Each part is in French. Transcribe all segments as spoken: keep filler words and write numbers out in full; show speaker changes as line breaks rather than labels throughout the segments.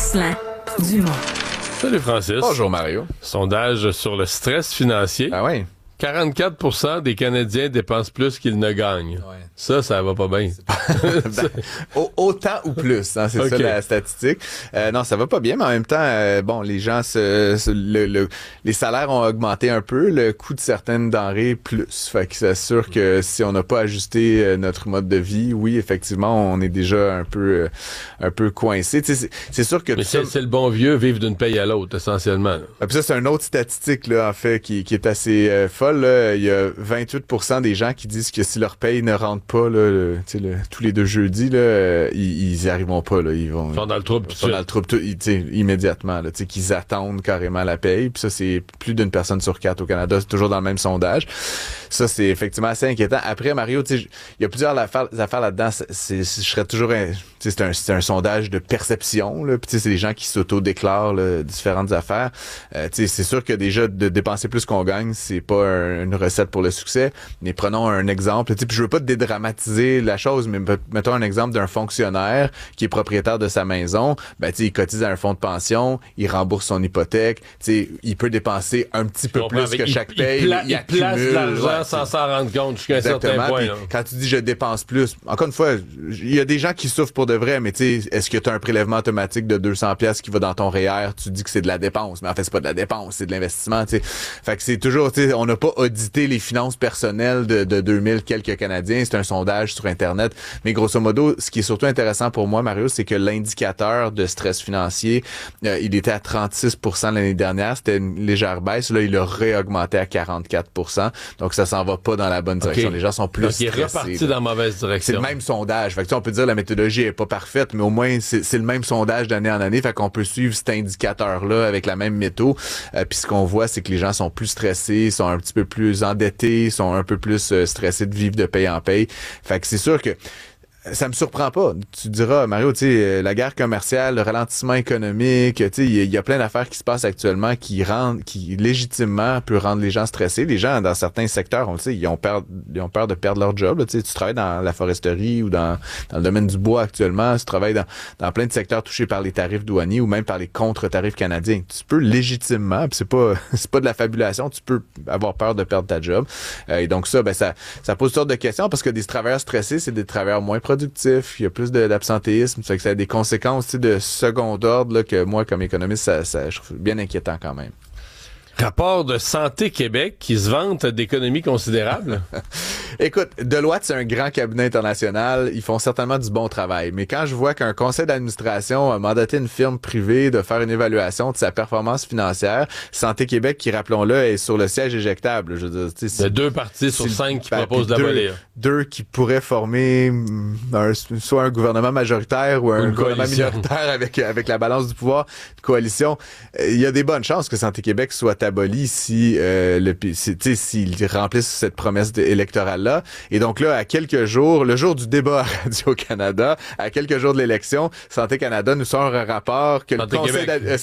Jocelyn Dumont.
Salut Francis.
Bonjour Mario.
Sondage sur le stress financier.
Ah oui?
quarante-quatre pour cent des Canadiens dépensent plus qu'ils ne gagnent. Ouais. Ça, ça va pas bien.
ben, autant ou plus, hein, c'est okay. Ça la statistique. Euh, non, ça va pas bien, mais en même temps, euh, bon, les gens, se, se, le, le, les salaires ont augmenté un peu, le coût de certaines denrées plus. Fait que c'est sûr que si on n'a pas ajusté euh, notre mode de vie, oui, effectivement, on est déjà un peu, euh, un peu coincé. Tu sais, c'est, c'est sûr que
mais c'est, ça... c'est le bon vieux vivre d'une paye à l'autre, essentiellement.
Ah, puis ça, c'est une autre statistique là, en fait, qui, qui est assez euh, folle. Là, il y a vingt-huit pour cent des gens qui disent que si leur paye ne rentre pas là, le, le, tous les deux jeudis, là, euh, ils, ils y arriveront pas. Là, ils vont
ils sont dans le trouble.
Ils sont dans le trouble tout, immédiatement. Là, qu'ils attendent carrément la paye. Puis ça, c'est plus d'une personne sur quatre au Canada. C'est toujours dans le même sondage. Ça, c'est effectivement assez inquiétant. Après, Mario, il y a plusieurs affaires, affaires là-dedans. C'est, c'est, je serais toujours... Un, c'est, un, c'est un sondage de perception. Là, puis c'est des gens qui s'auto-déclarent là, différentes affaires. Euh, c'est sûr que déjà, de dépenser plus qu'on gagne, c'est pas un, une recette pour le succès. Mais prenons un exemple. Puis je veux pas dédramatiser la chose, mais mettons un exemple d'un fonctionnaire qui est propriétaire de sa maison. Ben, il cotise à un fonds de pension, il rembourse son hypothèque. Il peut dépenser un petit peu plus que
il,
chaque paye.
Il, pla- il, il place de l'argent
ouais,
sans s'en rendre compte jusqu'à un certain point. Là.
Quand tu dis je dépense plus, encore une fois, il y a des gens qui souffrent pour de vrai, mais tu sais, est-ce que tu as un prélèvement automatique de deux cents pièces qui va dans ton R E E R? Tu dis que c'est de la dépense, mais en fait, c'est pas de la dépense, c'est de l'investissement. T'sais. Fait que c'est toujours, tu sais, on n'a pas audité les finances personnelles de, de deux mille quelques Canadiens. C'est un sondage sur Internet. Mais grosso modo, ce qui est surtout intéressant pour moi, Mario, c'est que l'indicateur de stress financier, euh, il était à trente-six pour cent l'année dernière. C'était une légère baisse. Là, il a réaugmenté à quarante-quatre pour cent. Donc, ça s'en va pas dans la bonne direction. Okay. Les gens sont plus
Donc,
stressés.
Il est reparti là. Dans la mauvaise direction.
C'est le même sondage. Fait que, on peut dire que la méthodologie est pas parfaite, mais au moins, c'est, c'est le même sondage d'année en année. Fait qu'on peut suivre cet indicateur-là avec la même méthode. Euh, Puis ce qu'on voit, c'est que les gens sont plus stressés, sont un petit peu plus endettés, sont un peu plus euh, stressés de vivre de paye en paye. Fait que c'est sûr que ça me surprend pas. Tu diras, Mario, tu sais, la guerre commerciale, le ralentissement économique, tu sais, il y, y a plein d'affaires qui se passent actuellement qui rendent, qui légitimement peut rendre les gens stressés. Les gens, dans certains secteurs, on le sait, ils ont peur, ils ont peur de perdre leur job. Là, tu sais, tu travailles dans la foresterie ou dans, dans le domaine du bois actuellement, tu travailles dans, dans plein de secteurs touchés par les tarifs douaniers ou même par les contre-tarifs canadiens. Tu peux légitimement, puis c'est pas, c'est pas de la fabulation, tu peux avoir peur de perdre ta job. Euh, et donc ça, ben ça, ça pose toutes sortes de questions parce que des travailleurs stressés, c'est des travailleurs moins productifs. Il y a plus de, d'absentéisme, ça fait que ça a des conséquences de second ordre là, que moi, comme économiste, ça, ça, je trouve bien inquiétant quand même.
Rapport de Santé Québec qui se vante d'économies considérables.
Écoute, Deloitte, c'est un grand cabinet international. Ils font certainement du bon travail. Mais quand je vois qu'un conseil d'administration a mandaté une firme privée de faire une évaluation de sa performance financière, Santé Québec, qui, rappelons-le, est sur le siège éjectable. Je veux dire,
il y a deux partis sur cinq qui proposent d'abolir.
Deux qui pourraient former un, soit un gouvernement majoritaire ou un
une
gouvernement
coalition.
minoritaire avec, avec la balance du pouvoir, une coalition. Il y a des bonnes chances que Santé Québec soit aboli si euh, le si, s'ils remplissent cette promesse électorale-là. Et donc là, à quelques jours, le jour du débat à Radio-Canada, à quelques jours de l'élection, Santé Canada nous sort un rapport que
Santé
le Conseil
Québec.
Euh,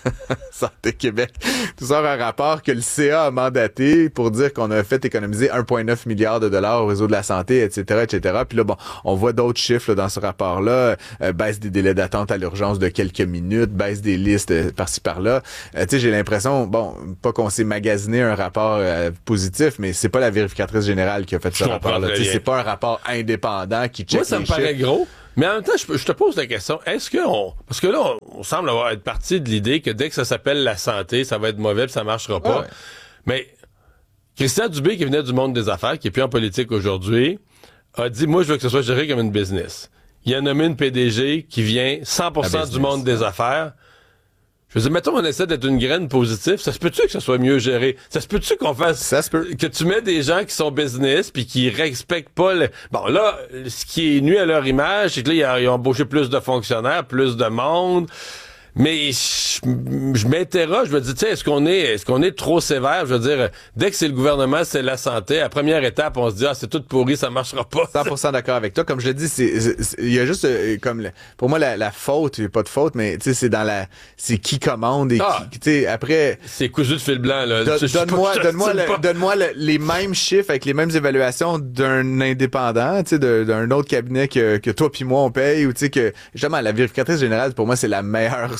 Santé Québec nous sort un rapport que le C A a mandaté pour dire qu'on a fait économiser un virgule neuf milliard de dollars au réseau de la santé, et cetera, et cetera. Puis là, bon, on voit d'autres chiffres là, dans ce rapport-là. Euh, baisse des délais d'attente à l'urgence de quelques minutes, baisse des listes euh, par-ci par-là. Euh, tu sais, j'ai l'impression, bon, pas qu'on s'est magasiné un rapport euh, positif, mais c'est pas la vérificatrice générale qui a fait ce rapport-là. C'est pas un rapport indépendant qui check
Moi, ça
les
me paraît
chiffres.
gros. Mais en même temps, je, je te pose la question, est-ce que on... Parce que là, on, on semble avoir être parti de l'idée que dès que ça s'appelle la santé, ça va être mauvais puis ça marchera pas.
Ouais.
Mais Christian Dubé, qui venait du monde des affaires, qui est plus en politique aujourd'hui, a dit, moi, je veux que ce soit géré comme une business. Il a nommé une P D G qui vient cent pour cent du monde des affaires. Je veux dire, mettons, on essaie d'être une graine positive. Ça se peut-tu que ça soit mieux géré? Ça se peut-tu qu'on fasse...
Ça se peut.
Que tu mets des gens qui sont business puis qui respectent pas le... Bon, là, ce qui est nuit à leur image, c'est que là, ils ont embauché plus de fonctionnaires, plus de monde. Mais je, je m'interroge, je me dis, tu sais, est-ce qu'on est, est-ce qu'on est trop sévère? Je veux dire, dès que c'est le gouvernement, c'est la santé. À première étape, on se dit, ah, c'est tout pourri, ça marchera pas.
cent pour cent d'accord avec toi. Comme je l'ai dit, c'est, c'est, il y a juste, euh, comme, le, pour moi, la, la faute, il n'y a pas de faute, mais, tu sais, c'est dans la, c'est qui commande et
ah,
qui, tu sais, après.
C'est cousu de fil blanc, là.
Don,
je, je
donne-moi,
pas,
donne-moi,
le,
le, donne-moi le, les mêmes chiffres avec les mêmes évaluations d'un indépendant, tu sais, de, d'un autre cabinet que, que toi puis moi on paye, ou tu sais, que, justement, la vérificatrice générale, pour moi, c'est la meilleure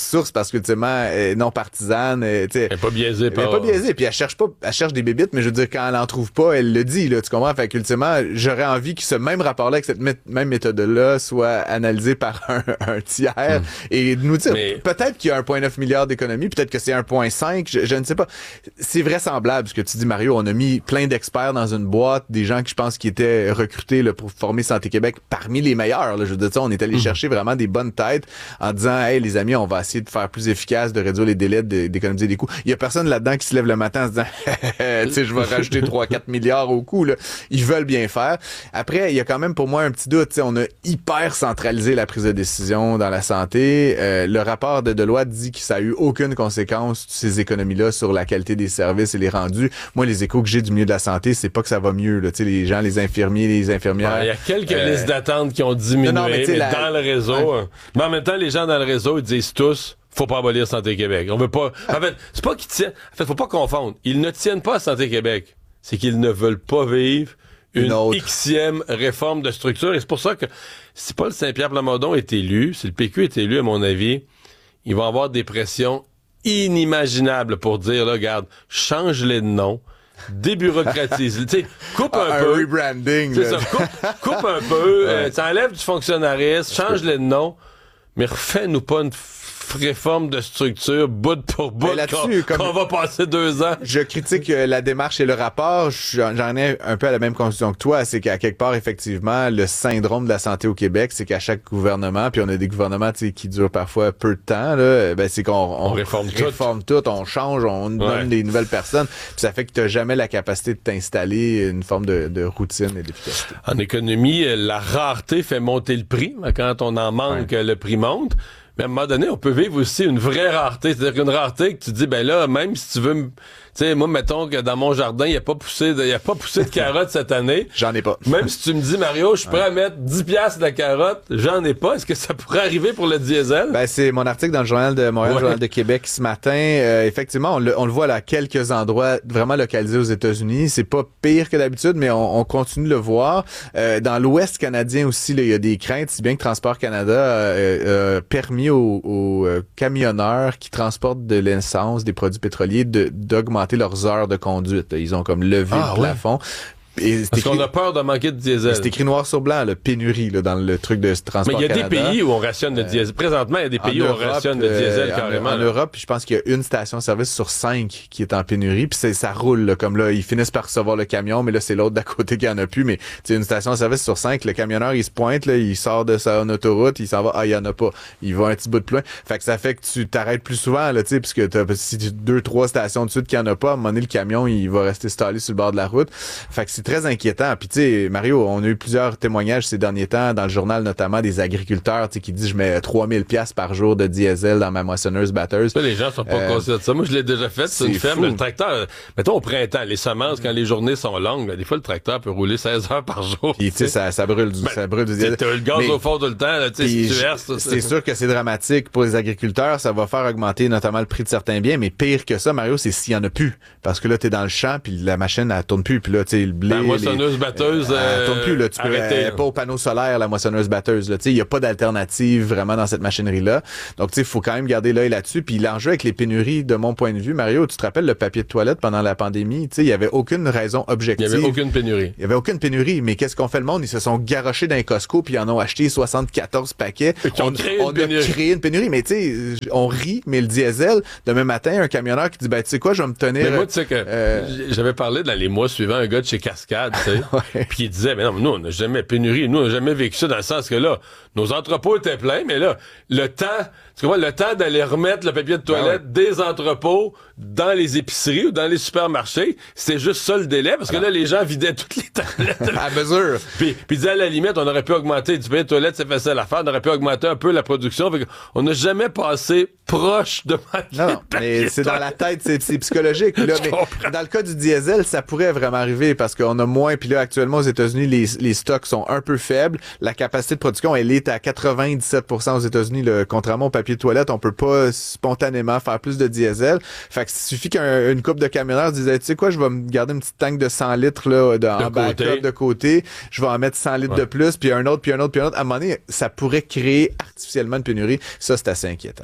source parce que ultimement elle est non partisane, elle,
elle est pas biaisée par...
Elle est pas biaisée, puis elle cherche pas, elle cherche des bébites, mais je veux dire quand elle en trouve pas, elle le dit là, tu comprends? Fait qu'ultimement, j'aurais envie que ce même rapport-là, avec cette mé- même méthode-là, soit analysé par un, un tiers mm. et nous dire mais... peut-être qu'il y a un virgule neuf milliard d'économies, peut-être que c'est un virgule cinq, je, je ne sais pas. C'est vraisemblable ce que tu dis, Mario. On a mis plein d'experts dans une boîte, des gens qui je pense qui étaient recrutés là, pour former Santé Québec parmi les meilleurs. Là, je veux dire, ça, on est allé mm. chercher vraiment des bonnes têtes en disant, hey les amis, on va essayer de faire plus efficace, de réduire les délais, de, d'économiser des coûts. Il y a personne là-dedans qui se lève le matin en se disant, tu sais, je vais rajouter trois quatre milliards au coût. Là. Ils veulent bien faire. Après, il y a quand même pour moi un petit doute. On a hyper centralisé la prise de décision dans la santé. Euh, le rapport de Deloitte dit que ça a eu aucune conséquence, ces économies-là, sur la qualité des services et les rendus. Moi, les échos que j'ai du milieu de la santé, c'est pas que ça va mieux. Là. Les gens, les infirmiers, les infirmières.
Il y a quelques euh... listes d'attente qui ont diminué, non, non, mais, mais la... dans le réseau. Ouais. Mais en même temps, les gens dans le réseau, ils disent tous, faut pas abolir Santé Québec. On veut pas. En fait, c'est pas qu'ils tiennent. En fait, faut pas confondre. Ils ne tiennent pas à Santé Québec. C'est qu'ils ne veulent pas vivre une, une Xème réforme de structure. Et c'est pour ça que si Paul Saint-Pierre Plamondon est élu, si le P Q est élu, à mon avis, ils vont avoir des pressions inimaginables pour dire, là, regarde, change-les de nom. Débureaucratise, tu sais, coupe un, un peu.
Un rebranding.
C'est ça, coupe, coupe un peu, ouais. euh, t'enlèves du fonctionnarisme, change-les de nom, mais refais-nous pas une réforme de structure bout pour bout qu'on, comme qu'on va passer deux ans.
Je critique euh, la démarche et le rapport. J'en, j'en ai un peu à la même conclusion que toi. C'est qu'à quelque part, effectivement, le syndrome de la santé au Québec, c'est qu'à chaque gouvernement, puis on a des gouvernements qui durent parfois peu de temps, là, ben, c'est qu'on on
on réforme,
réforme tout. tout, on change, on donne ouais. des nouvelles personnes. Puis ça fait que tu n'as jamais la capacité de t'installer une forme de, de routine et d'efficacité.
En économie, la rareté fait monter le prix. Quand on en manque, ouais. le prix monte. Mais à un moment donné, on peut vivre aussi une vraie rareté. C'est-à-dire une rareté que tu dis, ben là, même si tu veux me... Tu sais, moi, mettons que dans mon jardin, il n'y a pas poussé de, il y a pas poussé de carottes cette année.
J'en ai pas.
Même si tu me dis, Mario, je suis prêt ouais. à mettre dix piastres de la carotte, j'en ai pas. Est-ce que ça pourrait arriver pour le diesel?
Ben, c'est mon article dans le Journal de Montréal, ouais. Journal de Québec ce matin. Euh, effectivement, on le, on le voit là, à quelques endroits vraiment localisés aux États-Unis. C'est pas pire que d'habitude, mais on, on continue de le voir. Euh, dans l'Ouest canadien aussi, il y a des craintes, si bien que Transport Canada a euh, euh, permis aux, aux euh, camionneurs qui transportent de l'essence, des produits pétroliers, de, d'augmenter leurs heures de conduite. Ils ont comme levé ah, le plafond. Ouais.
Et Parce écrit, qu'on a peur de manquer de diesel.
C'est écrit noir sur blanc, le pénurie là, dans le truc de transport.
Mais il y a
Canada.
des pays où on rationne le diesel. Présentement, il y a des pays où Europe, on rationne le diesel euh, carrément.
En, en Europe, je pense qu'il y a une station-service sur cinq qui est en pénurie. Puis c'est, ça roule là, comme là, ils finissent par recevoir le camion, mais là c'est l'autre d'à côté qui en a plus. Mais c'est une station-service sur cinq. Le camionneur il se pointe, là, il sort de sa autoroute, il s'en va. Ah, il y en a pas. Il va un petit bout de plein. Fait que ça fait que tu t'arrêtes plus souvent là, tu sais, puisque t'as si tu deux trois stations de suite qu'il y en a pas, à un moment donné le camion il va rester stallé sur le bord de la route. Fait que c'est très inquiétant. Puis tu sais, Mario, on a eu plusieurs témoignages ces derniers temps dans le journal, notamment des agriculteurs, tu sais, qui disent je mets trois mille piastres par jour de diesel dans ma moissonneuse batteuse.
Ça, les gens sont pas euh, conscients de ça. Moi, je l'ai déjà fait. C'est, c'est une ferme. Le tracteur, mettons au printemps, les semences, quand les journées sont longues, là, des fois le tracteur peut rouler seize heures par jour.
Puis tu sais, ça, ça brûle du, ben, ça brûle du diesel.
T'as le gaz mais, au fond tout le temps, là, tu sais, si tu verses.
C'est, c'est sûr que c'est dramatique pour les agriculteurs. Ça va faire augmenter notamment le prix de certains biens. Mais pire que ça, Mario, c'est s'il y en a plus. Parce que là, t'es dans le champ, puis la machine, elle tourne plus. Puis là, tu sais, le blé.
La moissonneuse batteuse. Euh,
tourne plus, là. Tu peux, euh, pas au panneau solaire, la moissonneuse batteuse, là. Tu sais, il y a pas d'alternative vraiment dans cette machinerie-là. Donc, tu sais, il faut quand même garder l'œil là-dessus. Puis l'enjeu avec les pénuries, de mon point de vue, Mario, tu te rappelles le papier de toilette pendant la pandémie? Tu sais, il y avait aucune raison objective.
Il y avait aucune pénurie.
Il y avait aucune pénurie. Mais qu'est-ce qu'on fait le monde? Ils se sont garochés dans un Costco puis ils en ont acheté soixante-quatorze paquets.
On, on, créé
on
a
créé une pénurie. Mais tu sais, on rit, mais le diesel, demain matin, un camionneur qui dit, ben, tu sais quoi, je vais me tenir.
Mais moi, tu sais que, euh... j'avais parlé dans les mois suivants, un gars de chez Cascade, tu sais. ouais. Puis il disait, mais non, nous, on n'a jamais pénurie. Nous, on n'a jamais vécu ça dans le sens que là, nos entrepôts étaient pleins, mais là, le temps, tu vois, le temps d'aller remettre le papier de toilette ah ouais. des entrepôts dans les épiceries ou dans les supermarchés, c'était juste ça le délai, parce que ah. là, les gens vidaient toutes les tablettes.
À mesure.
Puis, puis disait, à la limite, on aurait pu augmenter du papier de toilette, c'est facile à faire, on aurait pu augmenter un peu la production. Fait on n'a jamais passé proche de
non, non, mais c'est dans la tête, c'est, c'est psychologique. Là, mais dans le cas du diesel, ça pourrait vraiment arriver parce qu'on a moins, puis là, actuellement, aux États-Unis, les, les stocks sont un peu faibles. La capacité de production, elle est à quatre-vingt-dix-sept pour cent aux États-Unis. Là, contrairement au papier de toilette, on peut pas spontanément faire plus de diesel. Fait que il suffit qu'une couple de camionneurs disait, tu sais quoi, je vais me garder une petite tank de cent litres là, de, en backup de côté. Je vais en mettre cent litres ouais. de plus, puis un autre, puis un autre, puis un autre. À un moment donné, ça pourrait créer artificiellement une pénurie. Ça, c'est assez inquiétant.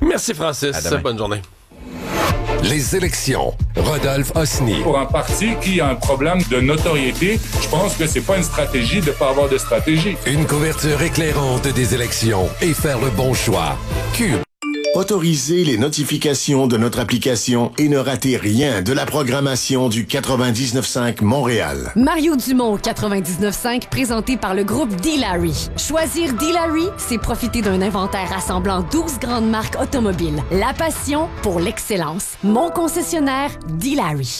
Merci, Francis. Bonne journée.
Les élections. Rodolphe Osny.
Pour un parti qui a un problème de notoriété, je pense que c'est pas une stratégie de pas avoir de stratégie.
Une couverture éclairante des élections et faire le bon choix. Cube.
Autorisez les notifications de notre application et ne ratez rien de la programmation du quatre-vingt-dix-neuf cinq Montréal.
Mario Dumont, quatre-vingt-dix-neuf cinq, présenté par le groupe D-Larry. Choisir D-Larry, c'est profiter d'un inventaire rassemblant douze grandes marques automobiles. La passion pour l'excellence. Mon concessionnaire, D-Larry.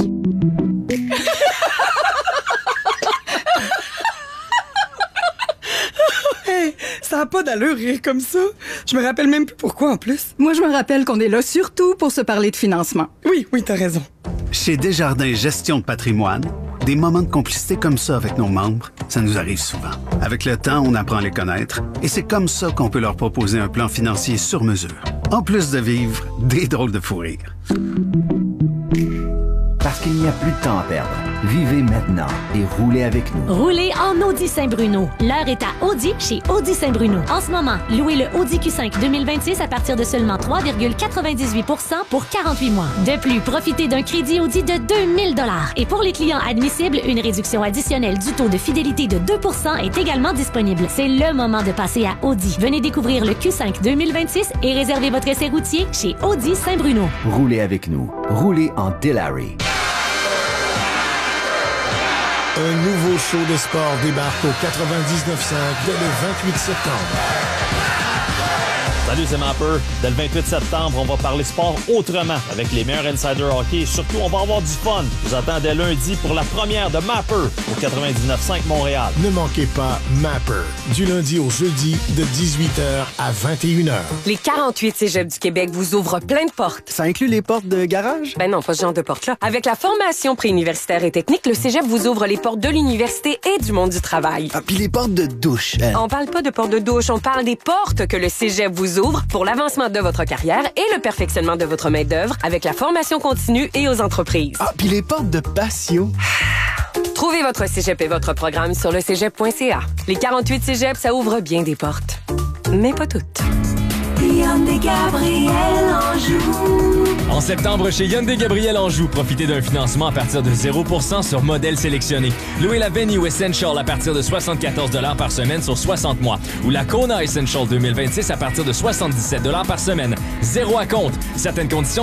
Hey, ça n'a pas d'allure rire comme ça. Je me rappelle même plus pourquoi en plus. Moi, je me rappelle qu'on est là surtout pour se parler de financement. Oui, oui, t'as raison.
Chez Desjardins Gestion de patrimoine, des moments de complicité comme ça avec nos membres, ça nous arrive souvent. Avec le temps, on apprend à les connaître et c'est comme ça qu'on peut leur proposer un plan financier sur mesure. En plus de vivre des drôles de fou rire.
Parce qu'il n'y a plus de temps à perdre. Vivez maintenant et roulez avec nous.
Roulez en Audi Saint-Bruno. L'heure est à Audi chez Audi Saint-Bruno. En ce moment, louez le Audi Q cinq deux mille vingt-six à partir de seulement trois virgule quatre-vingt-dix-huit pour cent pour quarante-huit mois. De plus, profitez d'un crédit Audi de deux mille dollars. Et pour les clients admissibles, une réduction additionnelle du taux de fidélité de deux pour cent est également disponible. C'est le moment de passer à Audi. Venez découvrir le Q cinq deux mille vingt-six et réservez votre essai routier chez Audi Saint-Bruno.
Roulez avec nous. Roulez en D-Larry.
Un nouveau show de sport débarque au quatre-vingt-dix-neuf cinq dès le vingt-huit septembre.
Salut, c'est Mapper. Dès le vingt-huit septembre, on va parler sport autrement avec les meilleurs insiders hockey et surtout, on va avoir du fun. Je vous attends dès lundi pour la première de Mapper au quatre-vingt-dix-neuf cinq Montréal.
Ne manquez pas Mapper, du lundi au jeudi de dix-huit heures à vingt et une heures.
Les quarante-huit cégeps du Québec vous ouvrent plein de portes.
Ça inclut les portes de garage?
Ben non, pas ce genre de portes-là. Avec la formation préuniversitaire et technique, le cégep vous ouvre les portes de l'université et du monde du travail.
Ah, puis les portes de douche. Hein?
On parle pas de portes de douche, on parle des portes que le cégep vous ouvre pour l'avancement de votre carrière et le perfectionnement de votre main-d'œuvre avec la formation continue et aux entreprises.
Ah, puis les portes de patio.
Trouvez votre cégep et votre programme sur le cégep point c a. Les quarante-huit cégeps, ça ouvre bien des portes. Mais pas toutes.
Hyundai Gabriel Anjou.
En septembre, chez Hyundai Gabriel Anjou, profitez d'un financement à partir de zéro pour cent sur modèles sélectionnés. Louez la Venue Essential à partir de soixante-quatorze dollars par semaine sur soixante mois. Ou la Kona Essential deux mille vingt-six à partir de soixante-dix-sept dollars par semaine. Zéro à compte. Certaines conditions